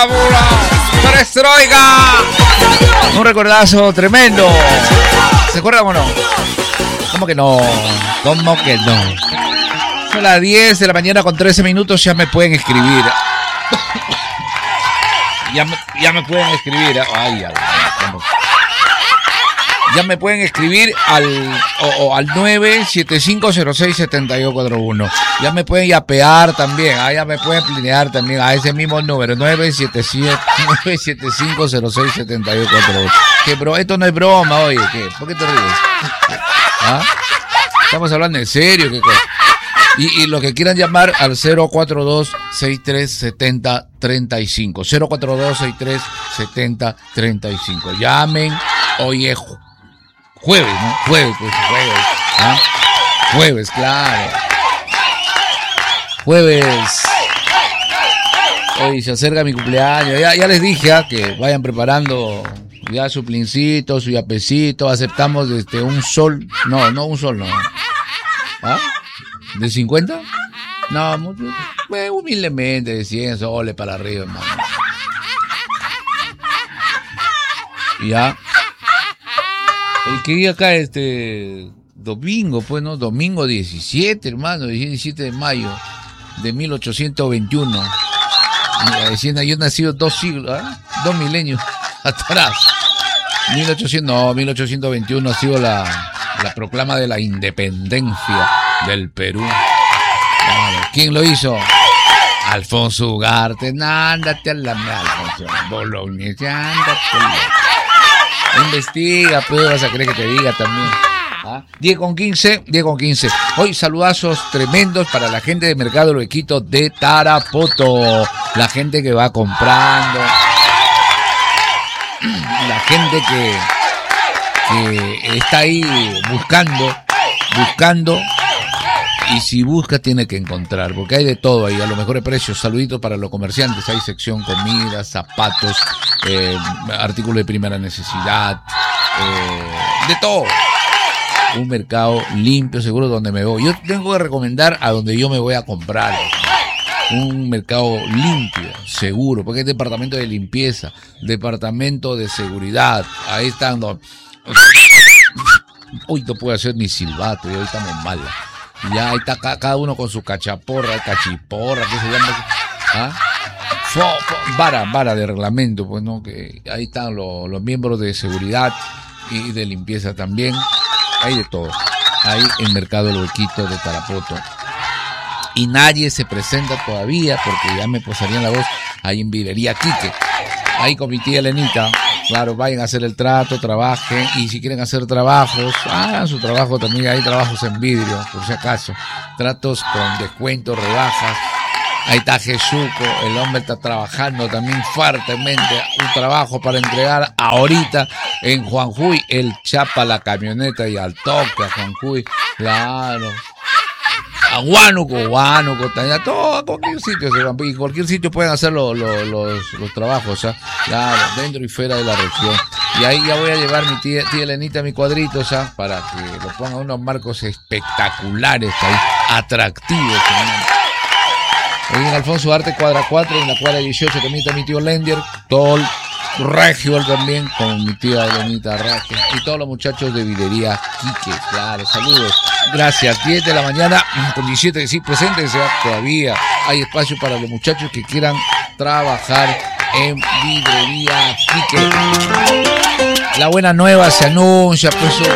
pura. Perestroika. Un recordazo tremendo. ¿Se acuerdan o no? ¿Cómo que no? ¿Cómo que no? Son las 10 de la mañana con 13 minutos. Ya me pueden escribir. Ya me pueden escribir. Ay, ya me pueden escribir al 975067241. Ya me pueden yapear también. Ya me pueden plinear también a ese mismo número. 975067241. Que bro, esto no es broma, oye. ¿Qué? ¿Por qué te ríes? ¿Ah? Estamos hablando en serio, ¿qué cosa? Y lo que quieran llamar al 042-6370-35. 042-6370-35. Llamen. Hoy es jueves, ¿no? Jueves. ¿Ah? Jueves, claro. Jueves. Hoy se acerca mi cumpleaños. Ya les dije que vayan preparando ya su plincito, su yapecito. Aceptamos un sol. No un sol, no. ¿Ah? ¿De 50? No, mucho, humildemente, de 100 soles para arriba, hermano. Ya. El que día acá, domingo, pues, ¿no? Domingo 17, hermano, 17 de mayo de 1821. Yo he nacido 2 siglos, 2 milenios atrás. 1821 ha sido la proclama de la independencia del Perú. ¿Quién lo hizo? Alfonso Ugarte. Ándate a la Alfonso Bolognese, ándate. Investiga, pues vas a creer que te diga también. 10 con 15. Hoy saludazos tremendos para la gente de Mercado El Huequito de Tarapoto. La gente que va comprando. La gente que está ahí buscando. Y si busca tiene que encontrar, porque hay de todo ahí, a los mejores precios. Saluditos para los comerciantes, hay sección comida, zapatos, artículos de primera necesidad, de todo. Un mercado limpio, seguro, donde me voy. Yo tengo que recomendar a donde yo me voy a comprar. Un mercado limpio, seguro, porque hay departamento de limpieza, departamento de seguridad. Ahí están los... Hoy no puedo hacer ni silbato, y hoy estamos mal. Ya ahí está cada uno con su cachiporra, ¿qué se llama? Vara de reglamento, pues, ¿no? Que ahí están los miembros de seguridad y de limpieza también. Hay de todo. Ahí en Mercado El Huequito de Tarapoto. Y nadie se presenta todavía porque ya me posarían la voz. Ahí en Vidrería Quique. Ahí con mi tía Elenita. Claro, vayan a hacer el trato, trabajen, y si quieren hacer trabajos, hagan su trabajo también. Hay trabajos en vidrio, por si acaso, tratos con descuento, rebajas. Ahí está Jesuco, el hombre está trabajando también fuertemente, un trabajo para entregar ahorita en Juanjuy. Él chapa la camioneta y al toque a Juanjuy, claro. A Huánuco, también, a todo, a cualquier sitio se van, y cualquier sitio pueden hacer los trabajos, claro, dentro y fuera de la región. Y ahí ya voy a llevar mi tía Elenita mi cuadrito, para que lo pongan unos marcos espectaculares ahí, atractivos. Hoy en Alfonso Ugarte, cuadra 4, en la cuadra 18 también está mi tío Lender, todo el Regio también, con mi tía Elenita Regio, y todos los muchachos de Vidrería Quique, claro, saludos. Gracias, 10 de la mañana con 17, sí, preséntense, todavía hay espacio para los muchachos que quieran trabajar en Vidrería Quique. La buena nueva se anuncia, pues